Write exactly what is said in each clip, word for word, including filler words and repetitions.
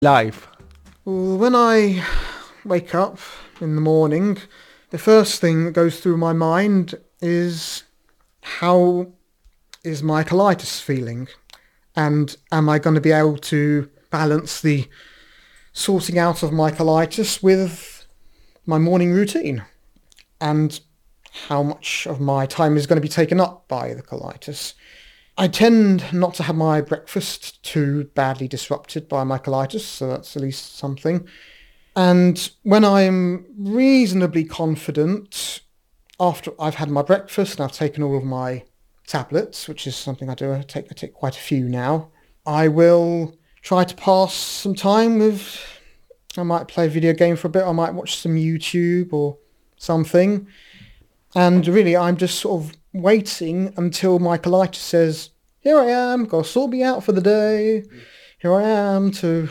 Live. Well, when I wake up in the morning, the first thing that goes through my mind is how is my colitis feeling? And am I going to be able to balance the sorting out of my colitis with my morning routine? And how much of my time is going to be taken up by the colitis? I tend not to have my breakfast too badly disrupted by my colitis, so that's at least something. And when I'm reasonably confident, after I've had my breakfast and I've taken all of my tablets, which is something I do, I take, I take quite a few now, I will try to pass some time with, I might play a video game for a bit, I might watch some YouTube or something. And really, I'm just sort of waiting until my colitis says, here I am, got to sort me out for the day. Here I am to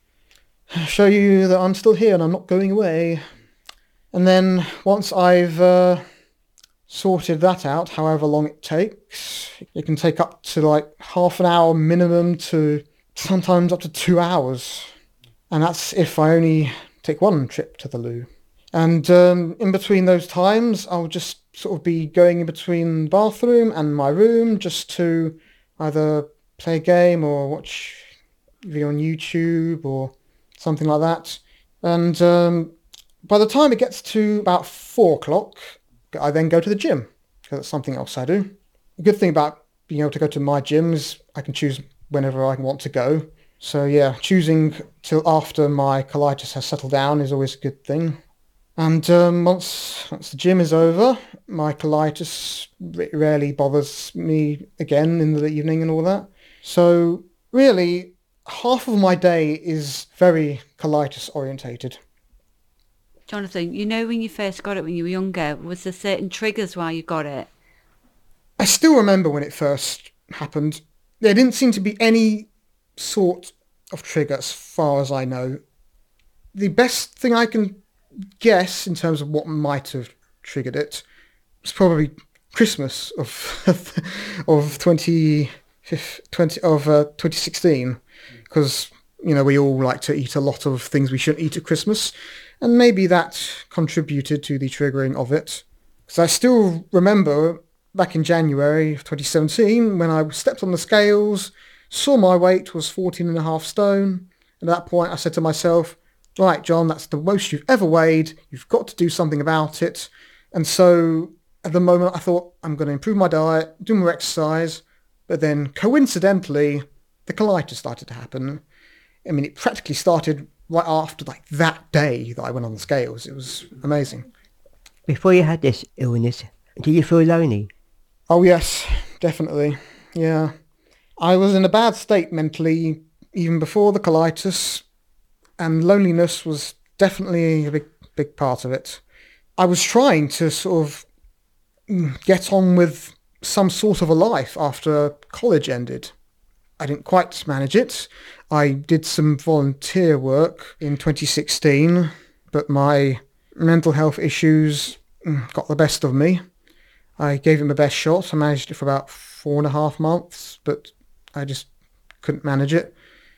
show you that I'm still here and I'm not going away. And then once I've uh, sorted that out, however long it takes, it can take up to like half an hour minimum to sometimes up to two hours. And that's if I only take one trip to the loo. And um, in between those times, I'll just sort of be going in between the bathroom and my room just to either play a game or watch video on YouTube or something like that. And um, by the time it gets to about four o'clock, I then go to the gym, because that's something else I do. The good thing about being able to go to my gym is I can choose whenever I want to go. So yeah, choosing till after my colitis has settled down is always a good thing. And um, once, once the gym is over, my colitis r- rarely bothers me again in the evening and all that. So really, half of my day is very colitis orientated. Jonathan, you know when you first got it when you were younger, was there certain triggers why you got it? I still remember when it first happened. There didn't seem to be any sort of trigger as far as I know. The best thing I can guess in terms of what might have triggered it was probably Christmas of of twenty, twenty of uh, twenty sixteen, because you know we all like to eat a lot of things we shouldn't eat at Christmas, and maybe that contributed to the triggering of it. Because I still remember back in January of twenty seventeen when I stepped on the scales, saw my weight was fourteen and a half stone. At that point I said to myself, right, John, that's the most you've ever weighed. You've got to do something about it. And so at the moment I thought I'm going to improve my diet, do more exercise. But then coincidentally, the colitis started to happen. I mean, it practically started right after like that day that I went on the scales. It was amazing. Before you had this illness, did you feel lonely? Oh yes, definitely. Yeah. I was in a bad state mentally even before the colitis. And loneliness was definitely a big, big part of it. I was trying to sort of get on with some sort of a life after college ended. I didn't quite manage it. I did some volunteer work in twenty sixteen, but my mental health issues got the best of me. I gave it my best shot. I managed it for about four and a half months, but I just couldn't manage it.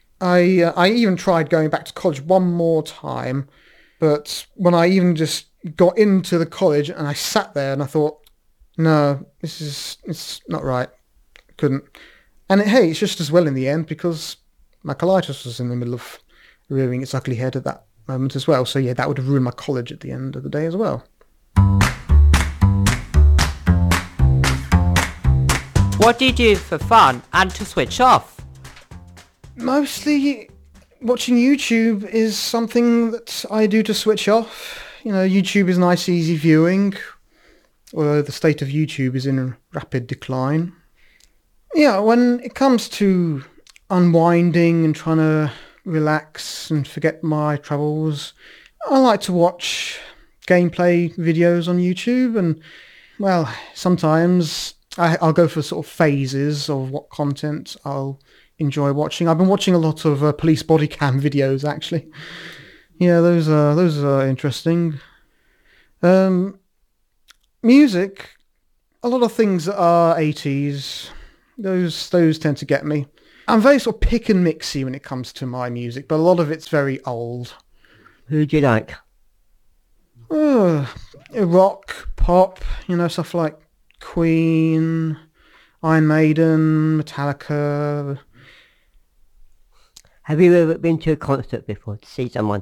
I uh, I even tried going back to college one more time, but when I even just got into the college and I sat there and I thought, no, this is it's not right. Couldn't. And it, hey, it's just as well in the end because my colitis was in the middle of rearing its ugly head at that moment as well. So yeah, that would have ruined my college at the end of the day as well. What do you do for fun and to switch off? Mostly watching YouTube is something that I do to switch off. You know, YouTube is nice, easy viewing, although the state of YouTube is in rapid decline. Yeah, when it comes to unwinding and trying to relax and forget my troubles, I like to watch gameplay videos on YouTube, and, well, sometimes I, I'll go for sort of phases of what content I'll enjoy watching. I've been watching a lot of uh, police body cam videos, actually. Yeah, those are those are interesting. Um, music, a lot of things that are eighties. Those those tend to get me. I'm very sort of pick and mixy when it comes to my music, but a lot of it's very old. Who do you like? Oh, rock, pop, you know, stuff like Queen, Iron Maiden, Metallica. Have you ever been to a concert before to see someone?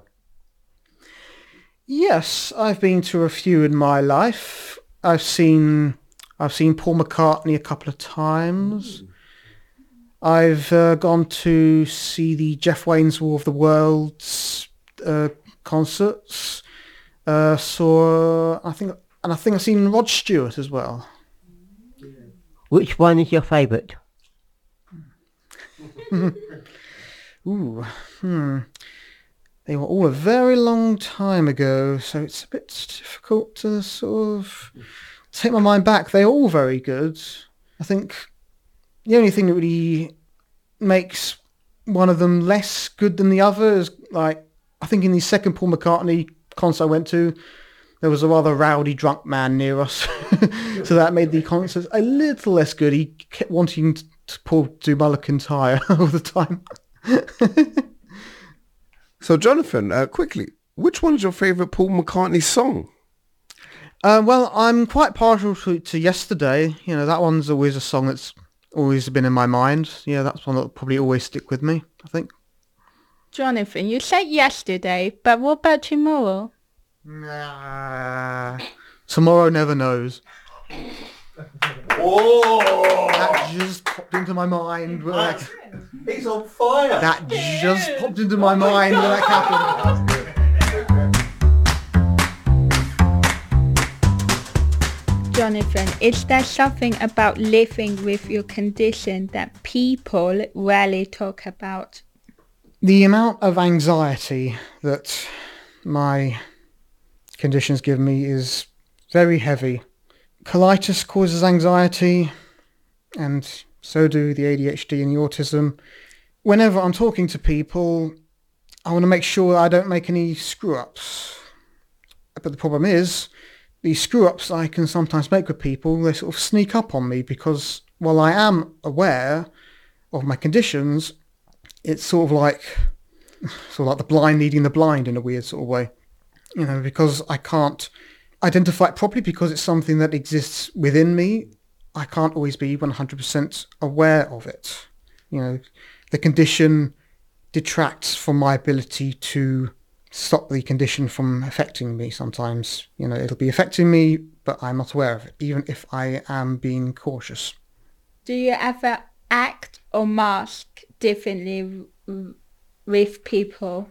Yes, I've been to a few in my life. I've seen I've seen Paul McCartney a couple of times. I've uh, gone to see the Jeff Wayne's War of the Worlds uh, concerts. Uh, saw I think and I think I've seen Rod Stewart as well. Which one is your favourite? Ooh, hmm. They were all a very long time ago, so it's a bit difficult to sort of take my mind back. They're all very good. I think the only thing that really makes one of them less good than the other is, like, I think in the second Paul McCartney concert I went to, there was a rather rowdy drunk man near us. So that made the concert a little less good. He kept wanting to Paul to do Mulligan Tyre all the time. So, Jonathan, uh, quickly, which one's your favourite Paul McCartney song? Uh, well, I'm quite partial to, to Yesterday. You know, that one's always a song that's always been in my mind. Yeah, that's one that'll probably always stick with me, I think. Jonathan, you said Yesterday, but what about Tomorrow? Nah. Tomorrow Never Knows. Oh! That just popped into my mind. When that, He's on fire! that just popped into my mind when that happened. Jonathan, is there something about living with your condition that people rarely talk about? The amount of anxiety that my conditions give me is very heavy. Colitis causes anxiety, and so do the A D H D and the autism. Whenever I'm talking to people, I want to make sure I don't make any screw-ups. But the problem is, these screw-ups I can sometimes make with people, they sort of sneak up on me, because while I am aware of my conditions, it's sort of like sort of like the blind leading the blind in a weird sort of way. You know, because I can't identify it properly, because it's something that exists within me. I can't always be one hundred percent aware of it. You know, the condition detracts from my ability to stop the condition from affecting me sometimes. You know, it'll be affecting me, but I'm not aware of it, even if I am being cautious. Do you ever act or mask differently w- with people?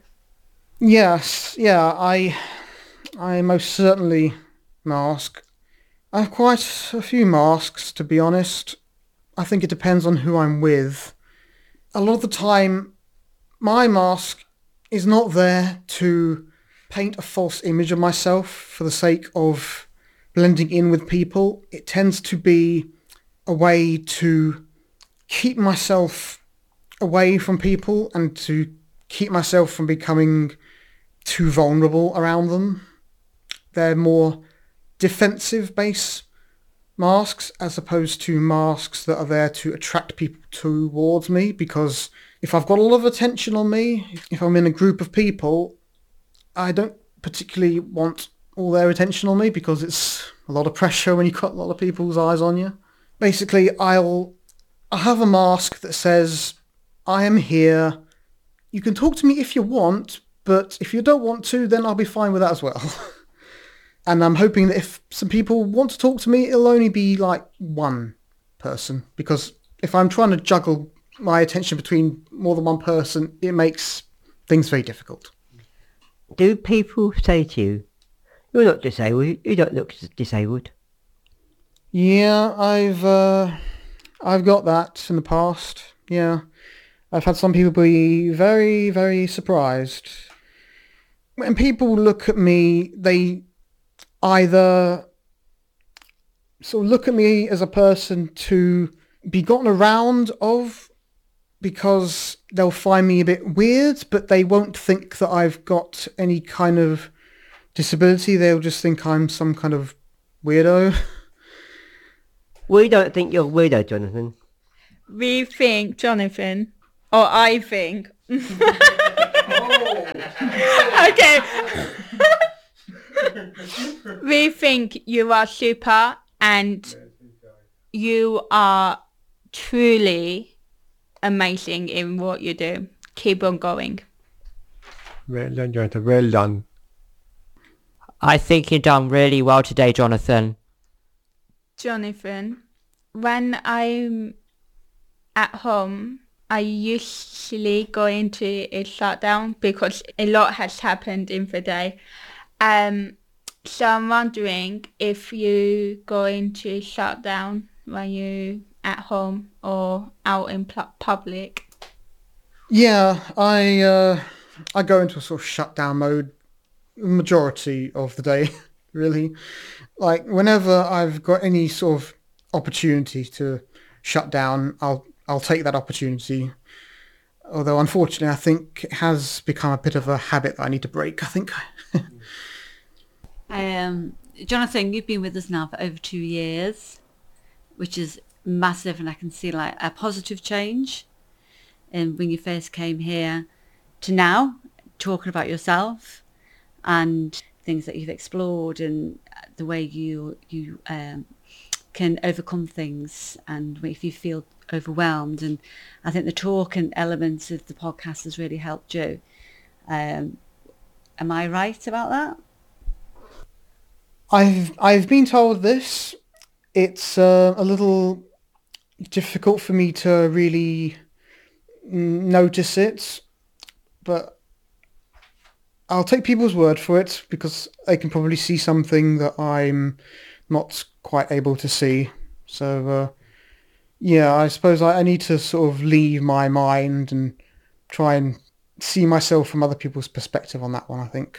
Yes, yeah, I I most certainly mask. I have quite a few masks, to be honest. I think it depends on who I'm with. A lot of the time, my mask is not there to paint a false image of myself for the sake of blending in with people. It tends to be a way to keep myself away from people and to keep myself from becoming too vulnerable around them. They're more defensive base masks as opposed to masks that are there to attract people towards me, because if I've got a lot of attention on me, if I'm in a group of people, I don't particularly want all their attention on me, because it's a lot of pressure when you've got a lot of people's eyes on you. Basically, I'll, I'll have a mask that says, I am here. You can talk to me if you want, but if you don't want to, then I'll be fine with that as well. And I'm hoping that if some people want to talk to me, it'll only be like one person, because if I'm trying to juggle my attention between more than one person, it makes things very difficult. Do people say to you, you're not disabled, you don't look disabled? Yeah, I've uh, I've got that in the past. Yeah, I've had some people be very, very surprised. When people look at me, they either sort of look at me as a person to be gotten around of, because they'll find me a bit weird, but they won't think that I've got any kind of disability. They'll just think I'm some kind of weirdo. We don't think you're weirdo, Jonathan. We think, Jonathan, or I think. Okay. We think you are super and you are truly amazing in what you do. Keep on going. Well done, Jonathan. Well done. I think you've done really well today, Jonathan. Jonathan, when I'm at home, I usually go into a shutdown because a lot has happened in the day. Um, so I'm wondering if you go into shutdown when you at home or out in pu- public. Yeah, I uh, I go into a sort of shutdown mode majority of the day, really. Like whenever I've got any sort of opportunity to shut down, I'll I'll take that opportunity. Although unfortunately, I think it has become a bit of a habit that I need to break. I think. Um, Jonathan, you've been with us now for over two years, which is massive, and I can see like a positive change. And when you first came here to now, talking about yourself and things that you've explored and the way you you um, can overcome things, and if you feel overwhelmed. And I think the talk and elements of the podcast has really helped you. Um, am I right about that? I've I've been told this. It's uh, a little difficult for me to really notice it, but I'll take people's word for it because they can probably see something that I'm not quite able to see. So uh, yeah, I suppose I, I need to sort of leave my mind and try and see myself from other people's perspective on that one, I think.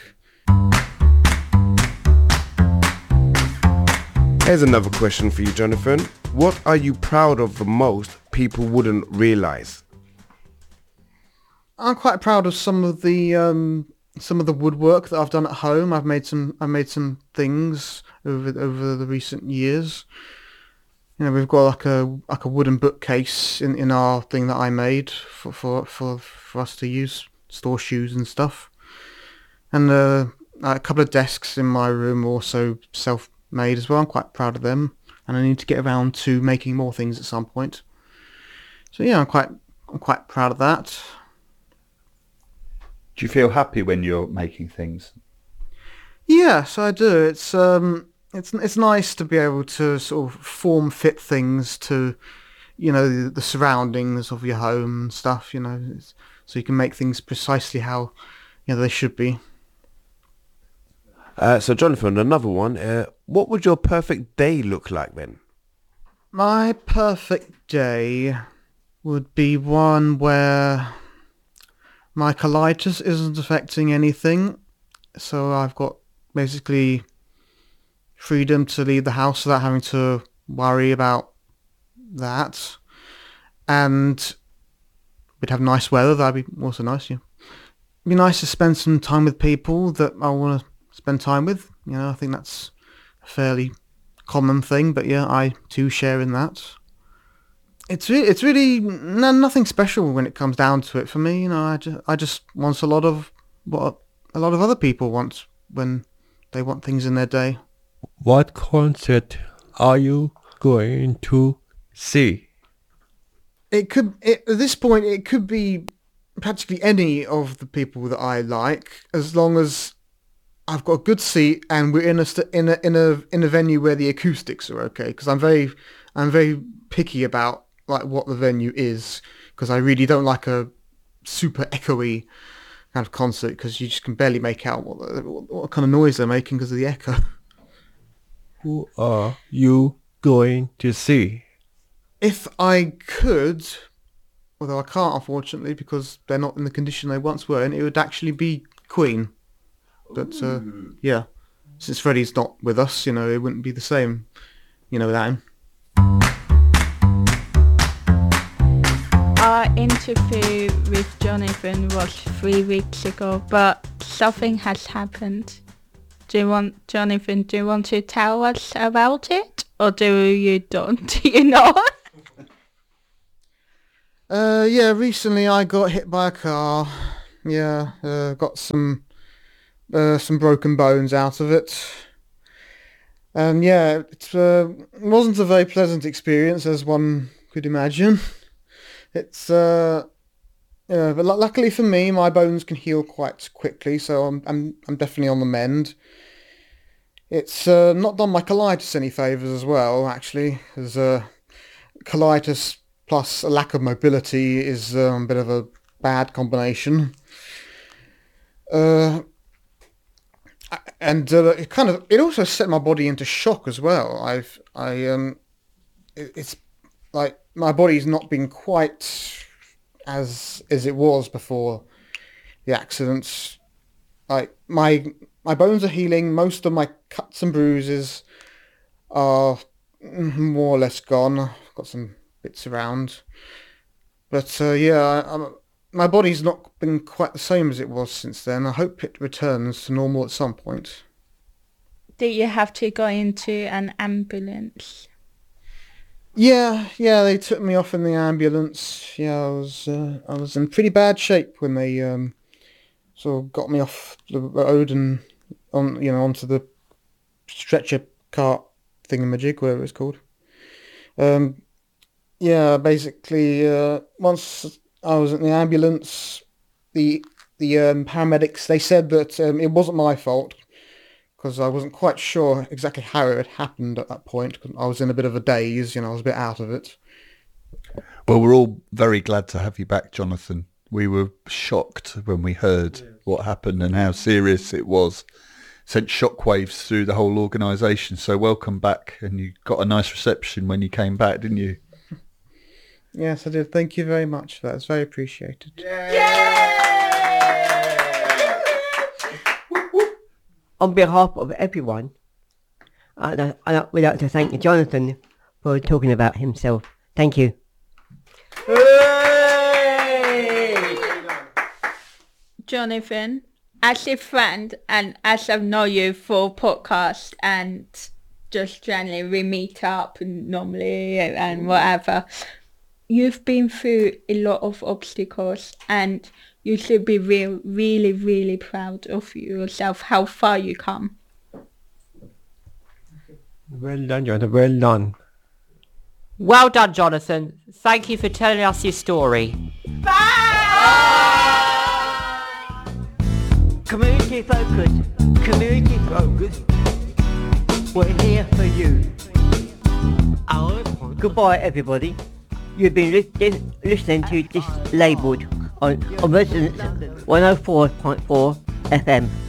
Here's another question for you, Jonathan. What are you proud of the most people wouldn't realise? I'm quite proud of some of the um, some of the woodwork that I've done at home. I've made some I've made some things over over the recent years. You know, we've got like a like a wooden bookcase in, in our thing that I made for for for, for us to use, store shoes and stuff. And uh, a couple of desks in my room are also self-made as well. I'm quite proud of them, and I need to get around to making more things at some point. So yeah, I'm quite I'm quite proud of that. Do you feel happy when you're making things? Yes, I do. It's um, it's it's nice to be able to sort of form fit things to, you know, the, the surroundings of your home and stuff. You know, it's, so you can make things precisely how, you know, they should be. Uh, so, Jonathan, another one. Uh, what would your perfect day look like then? My perfect day would be one where my colitis isn't affecting anything, so I've got basically freedom to leave the house without having to worry about that. And we'd have nice weather, that'd be also nice. Yeah. It'd be nice to spend some time with people that I want to spend time with. You know, I think that's a fairly common thing, but yeah, I too share in that. It's really, it's really no, nothing special when it comes down to it for me. You know, I just, I just want a lot of what a lot of other people want when they want things in their day. What concert are you going to see? It could, it, at this point, it could be practically any of the people that I like, as long as I've got a good seat and we're in a st- in a in a in a venue where the acoustics are okay. Because I'm very, I'm very picky about like what the venue is, because I really don't like a super echoey kind of concert, because you just can barely make out what, what, what kind of noise they're making because of the echo. Who are you going to see? If I could, although I can't unfortunately because they're not in the condition they once were in, it would actually be Queen. But uh, yeah, since Freddie's not with us, you know, it wouldn't be the same, you know, without him. Our interview with Jonathan was three weeks ago, but something has happened. Do you want, Jonathan, do you want to tell us about it? Or do you don't? Do you know? Uh, yeah, recently I got hit by a car. Yeah, uh, got some uh, some broken bones out of it. And yeah, it uh, wasn't a very pleasant experience, as one could imagine. It's uh, yeah, but lu- luckily for me, my bones can heal quite quickly, so I'm I'm I'm definitely on the mend. It's uh, not done my colitis any favours as well, actually, as uh, colitis plus a lack of mobility is um, a bit of a bad combination. Uh, and uh, it kind of it also set my body into shock as well. I've I um, it, it's like my body's not been quite as as it was before the accident. Like my my bones are healing. Most of my cuts and bruises are more or less gone. I've got some bits around, but uh, yeah, I, I'm, my body's not been quite the same as it was since then. I hope it returns to normal at some point. Did you have to go into an ambulance? Yeah, yeah, they took me off in the ambulance. Yeah, I was uh, I was in pretty bad shape when they um, sort of got me off the road and on you know onto the stretcher cart thingamajig, whatever it's called. Um, yeah, basically, uh, once I was in the ambulance, the the um, paramedics, they said that um, it wasn't my fault because I wasn't quite sure exactly how it had happened at that point. I was in a bit of a daze, you know, I was a bit out of it. Well, we're all very glad to have you back, Jonathan. We were shocked when we heard what happened and how serious it was. Sent shockwaves through the whole organisation. So welcome back, and you got a nice reception when you came back, didn't you? Yes, I did. Thank you very much for that. It's very appreciated. On behalf of everyone, I'd, I'd, we'd like to thank Jonathan for talking about himself. Thank you. Jonathan, as a friend and as I've known you for podcast and just generally we meet up normally and whatever, you've been through a lot of obstacles and you should be real, really, really proud of yourself, how far you come. Well done, Jonathan. Well done. Well done, Jonathan. Thank you for telling us your story. Community focus. Community focus. We're here for you. Our Goodbye, everybody. You've been li- li- listening to this labelled on, on Resonance one oh four point four F M.